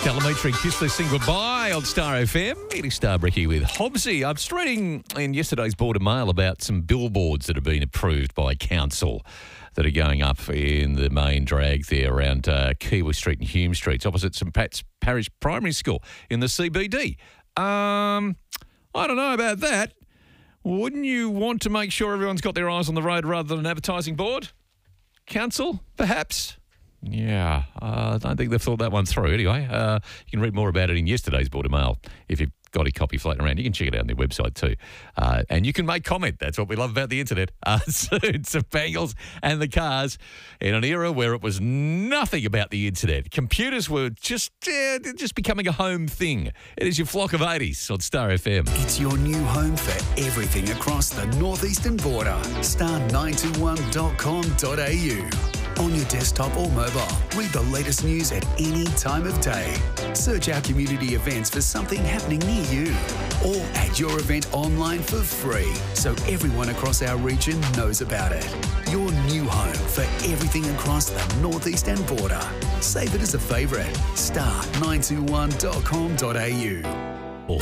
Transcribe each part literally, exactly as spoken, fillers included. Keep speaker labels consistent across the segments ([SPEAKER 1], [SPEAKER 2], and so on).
[SPEAKER 1] Telemetry Kissler sing goodbye on Star F M. Eddie Starbricky with Hobbsy. I was reading in yesterday's Border Mail about some billboards that have been approved by council that are going up in the main drag there around uh, Kiwi Street and Hume Streets, opposite St Pat's Parish Primary School in the C B D. Um, I don't know about that. Wouldn't you want to make sure everyone's got their eyes on the road rather than an advertising board? Council, perhaps? Yeah, uh, I don't think they've thought that one through. Anyway, uh, you can read more about it in yesterday's Border Mail if you've got a copy floating around. You can check it out on their website too. Uh, and you can make comment. That's what we love about the internet. Uh, Suits of Bangles and the cars in an era where it was nothing about the internet. Computers were just uh, just becoming a home thing. It is your flock of eighties on Star F M.
[SPEAKER 2] It's your new home for everything across the northeastern border. star nine two one dot com dot a u. On your desktop or mobile, read the latest news at any time of day. Search our community events for something happening near you. Or add your event online for free so everyone across our region knows about it. Your new home for everything across the northeastern border. Save it as a favourite. star nine two one dot com dot a u.
[SPEAKER 1] Oh.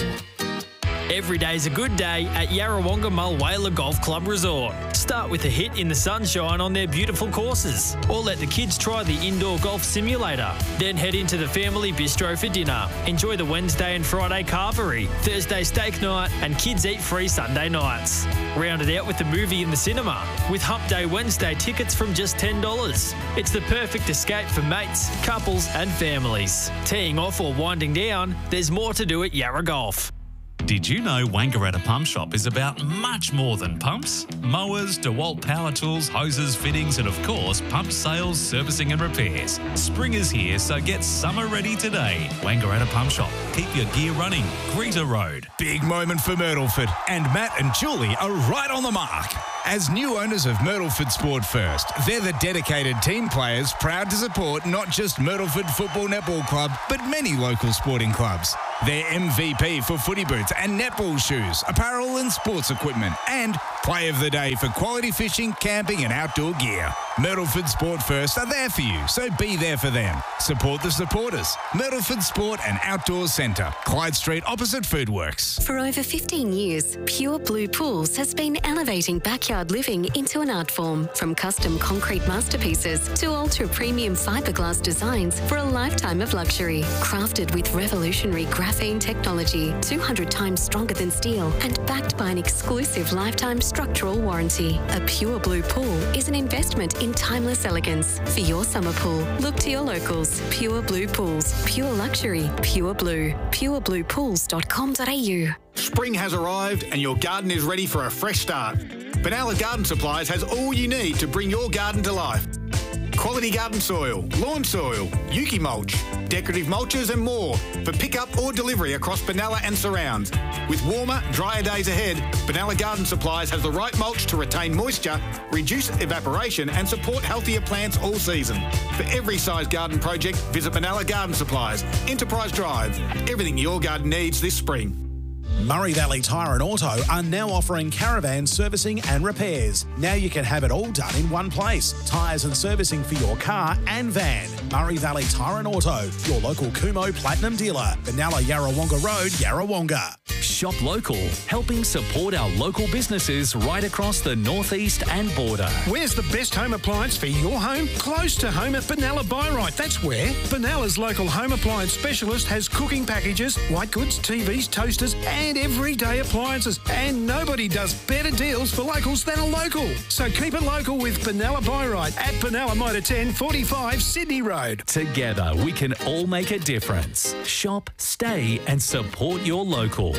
[SPEAKER 3] Every day's a good day at Yarrawonga Mulwala Golf Club Resort. Start with a hit in the sunshine on their beautiful courses, or let the kids try the indoor golf simulator. Then head into the family bistro for dinner. Enjoy the Wednesday and Friday carvery, Thursday steak night, and kids eat free Sunday nights. Round it out with the movie in the cinema, with Hump Day Wednesday tickets from just ten dollars. It's the perfect escape for mates, couples and families. Teeing off or winding down, there's more to do at Yarra Golf.
[SPEAKER 4] Did you know Wangaratta Pump Shop is about much more than pumps? Mowers, DeWalt power tools, hoses, fittings and of course pump sales, servicing and repairs. Spring is here, so get summer ready today. Wangaratta Pump Shop. Keep your gear running. Greta Road.
[SPEAKER 5] Big moment for Myrtleford, and Matt and Julie are right on the mark. As new owners of Myrtleford Sport First, they're the dedicated team players proud to support not just Myrtleford Football Netball Club, but many local sporting clubs. They're M V P for footy boots and netball shoes, apparel and sports equipment, and play of the day for quality fishing, camping and outdoor gear. Myrtleford Sport First are there for you, so be there for them. Support the supporters. Myrtleford Sport and Outdoor Centre, Clyde Street opposite Foodworks.
[SPEAKER 6] For over fifteen years, Pure Blue Pools has been elevating backyard living into an art form. From custom concrete masterpieces to ultra-premium fiberglass designs for a lifetime of luxury. Crafted with revolutionary graphene technology, two hundred times stronger than steel, and backed by an exclusive lifetime structural warranty. A Pure Blue Pool is an investment in timeless elegance. For your summer pool, look to your locals. Pure Blue Pools. Pure luxury. Pure Blue. pure blue pools dot com dot a u.
[SPEAKER 7] Spring has arrived and your garden is ready for a fresh start. Benalla Garden Supplies has all you need to bring your garden to life. Quality garden soil, lawn soil, Yuki mulch, decorative mulches and more for pick-up or delivery across Benalla and surrounds. With warmer, drier days ahead, Benalla Garden Supplies has the right mulch to retain moisture, reduce evaporation and support healthier plants all season. For every size garden project, visit Benalla Garden Supplies, Enterprise Drive. Everything your garden needs this spring.
[SPEAKER 8] Murray Valley Tyre and Auto are now offering caravan servicing and repairs. Now you can have it all done in one place. Tyres and servicing for your car and van. Murray Valley Tyre and Auto, your local Kumo Platinum dealer. Benalla Yarrawonga Road, Yarrawonga.
[SPEAKER 9] Shop local, helping support our local businesses right across the northeast and border.
[SPEAKER 10] Where's the best home appliance for your home? Close to home at Benalla Buy-Right. That's where. Benalla's local home appliance specialist has cooking packages, white goods, T Vs, toasters and everyday appliances. And nobody does better deals for locals than a local. So keep it local with Benalla Buy-Right at Benalla Motor ten forty-five Sydney Road.
[SPEAKER 9] Together we can all make a difference. Shop, stay and support your local.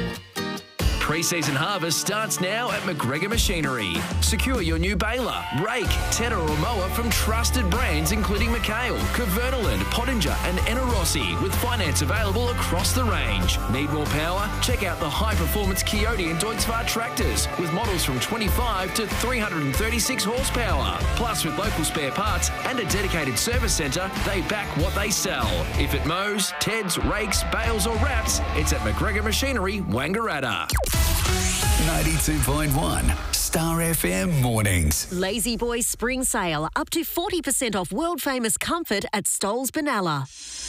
[SPEAKER 11] Pre-season harvest starts now at McGregor Machinery. Secure your new baler, rake, tedder or mower from trusted brands including McHale, Cavernaland, Pottinger and Enerossi, with finance available across the range. Need more power? Check out the high-performance Coyote and Deutz-Fahr tractors with models from twenty-five to three hundred thirty-six horsepower. Plus, with local spare parts and a dedicated service centre, they back what they sell. If it mows, teds, rakes, bales or wraps, it's at McGregor Machinery, Wangaratta.
[SPEAKER 2] ninety-two point one Star F M Mornings.
[SPEAKER 12] Lazy Boy Spring Sale. Up to forty percent off world famous comfort at Stoles Benalla.